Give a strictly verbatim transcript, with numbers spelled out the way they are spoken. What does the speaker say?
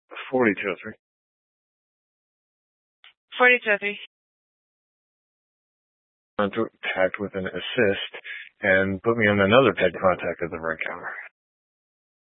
forty-two oh three. forty-two oh three. Contact with an assist and put me on another ped contact at the right counter.